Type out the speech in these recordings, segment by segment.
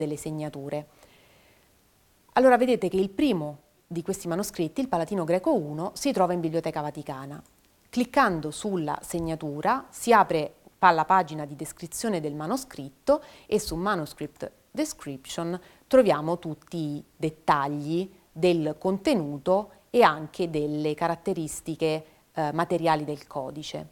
delle segnature. Allora vedete che il primo di questi manoscritti, il Palatino Greco I, si trova in Biblioteca Vaticana. Cliccando sulla segnatura si apre la pagina di descrizione del manoscritto e su Manuscript Description troviamo tutti i dettagli del contenuto e anche delle caratteristiche materiali del codice.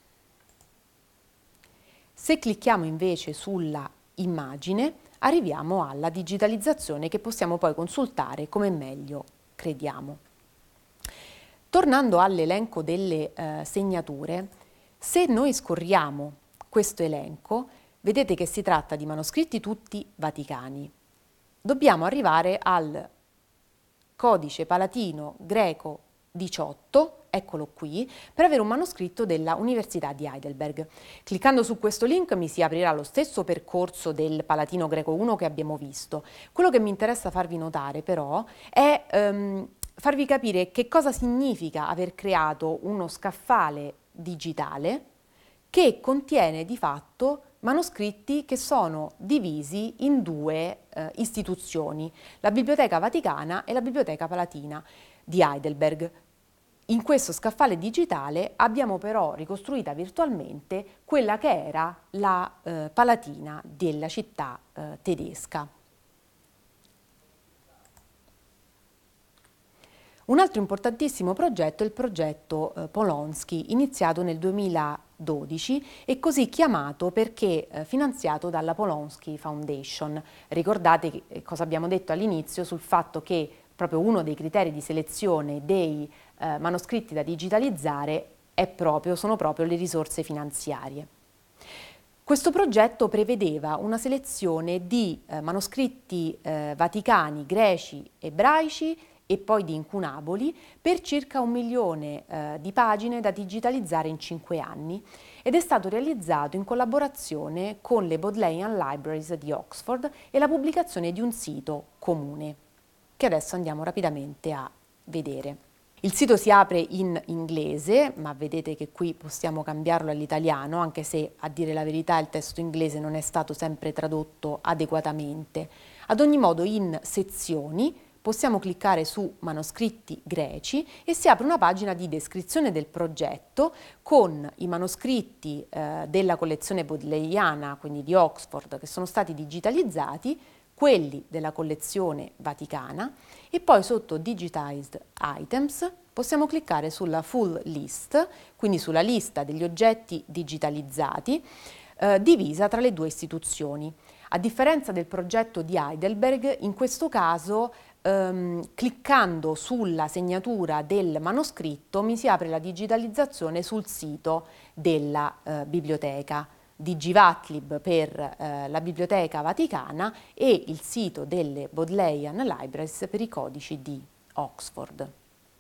Se clicchiamo invece sulla immagine, arriviamo alla digitalizzazione che possiamo poi consultare come meglio crediamo. Tornando all'elenco delle segnature, se noi scorriamo questo elenco, vedete che si tratta di manoscritti tutti vaticani. Dobbiamo arrivare al codice palatino greco 18, eccolo qui, per avere un manoscritto della Università di Heidelberg. Cliccando su questo link mi si aprirà lo stesso percorso del Palatino Greco 1 che abbiamo visto. Quello che mi interessa farvi notare però è farvi capire che cosa significa aver creato uno scaffale digitale che contiene di fatto manoscritti che sono divisi in due istituzioni, la Biblioteca Vaticana e la Biblioteca Palatina di Heidelberg. In questo scaffale digitale abbiamo però ricostruita virtualmente quella che era la Palatina della città tedesca. Un altro importantissimo progetto è il progetto Polonsky, iniziato nel 2012 e così chiamato perché finanziato dalla Polonsky Foundation. Ricordate cosa abbiamo detto all'inizio sul fatto che proprio uno dei criteri di selezione dei manoscritti da digitalizzare sono proprio le risorse finanziarie. Questo progetto prevedeva una selezione di manoscritti vaticani, greci, ebraici e poi di incunaboli per circa 1 milione di pagine da digitalizzare in 5 anni ed è stato realizzato in collaborazione con le Bodleian Libraries di Oxford e la pubblicazione di un sito comune, che adesso andiamo rapidamente a vedere. Il sito si apre in inglese, ma vedete che qui possiamo cambiarlo all'italiano, anche se a dire la verità il testo inglese non è stato sempre tradotto adeguatamente. Ad ogni modo in sezioni possiamo cliccare su manoscritti greci e si apre una pagina di descrizione del progetto con i manoscritti della collezione bodleiana, quindi di Oxford, che sono stati digitalizzati, quelli della collezione vaticana e poi sotto Digitized Items possiamo cliccare sulla Full List, quindi sulla lista degli oggetti digitalizzati divisa tra le due istituzioni. A differenza del progetto di Heidelberg, in questo caso cliccando sulla segnatura del manoscritto mi si apre la digitalizzazione sul sito della biblioteca. Digivatlib per la Biblioteca Vaticana e il sito delle Bodleian Libraries per i codici di Oxford.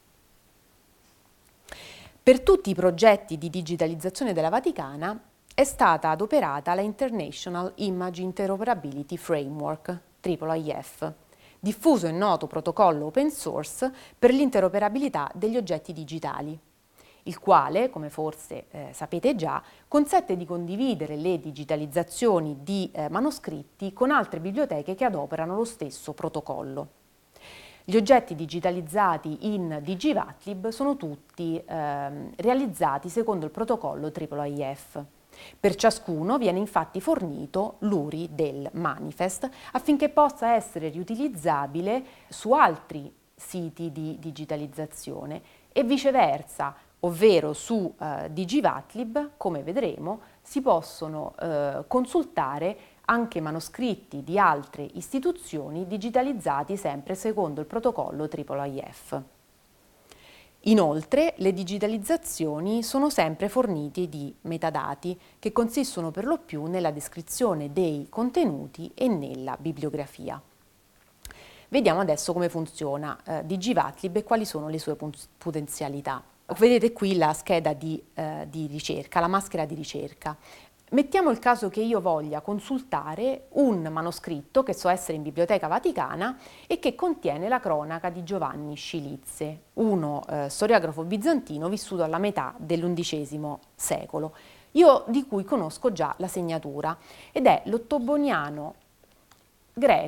Per tutti i progetti di digitalizzazione della Vaticana è stata adoperata la International Image Interoperability Framework, IIIF, diffuso e noto protocollo open source per l'interoperabilità degli oggetti digitali, il quale, come forse sapete già, consente di condividere le digitalizzazioni di manoscritti con altre biblioteche che adoperano lo stesso protocollo. Gli oggetti digitalizzati in Digivatlib sono tutti realizzati secondo il protocollo IIIF. Per ciascuno viene infatti fornito l'URI del manifest affinché possa essere riutilizzabile su altri siti di digitalizzazione e viceversa, ovvero su Digivatlib, come vedremo, si possono consultare anche manoscritti di altre istituzioni digitalizzati sempre secondo il protocollo IIIF. Inoltre, le digitalizzazioni sono sempre fornite di metadati che consistono per lo più nella descrizione dei contenuti e nella bibliografia. Vediamo adesso come funziona Digivatlib e quali sono le sue potenzialità. Vedete qui la scheda di ricerca, la maschera di ricerca. Mettiamo il caso che io voglia consultare un manoscritto che so essere in Biblioteca Vaticana e che contiene la cronaca di Giovanni Scilizze, uno storiografo bizantino vissuto alla metà dell'XI secolo, di cui conosco già la segnatura, ed è l'Ottoboniano greco